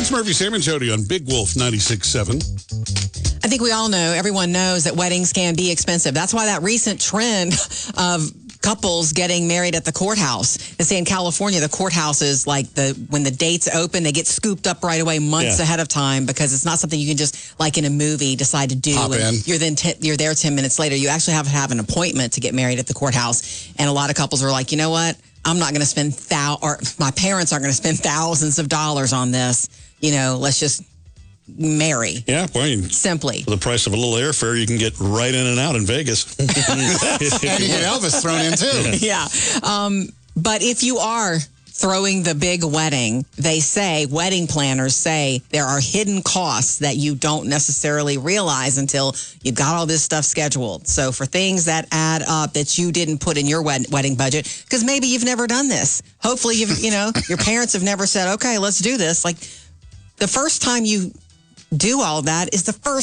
It's Murphy, Sam, and Jody on Big Wolf 96.7. I think we all know, everyone knows that weddings can be expensive. That's why that recent trend of couples getting married at the courthouse. They say in California, the courthouse is like when the dates open, they get scooped up right away months ahead of time because it's not something you can just, like in a movie, decide to do. Pop in. You're there 10 minutes later. You actually have to have an appointment to get married at the courthouse. And a lot of couples are like, you know what? I'm not going to spend my parents aren't going to spend thousands of dollars on this. Let's just marry. Yeah, well, simply. For the price of a little airfare, you can get right in and out in Vegas. And you get Elvis thrown in, too. Yeah. But if you are throwing the big wedding, wedding planners say there are hidden costs that you don't necessarily realize until you've got all this stuff scheduled. So for things that add up that you didn't put in your wedding budget, because maybe you've never done this. Hopefully, your parents have never said, okay, let's do this. Like the first time you do all that is the first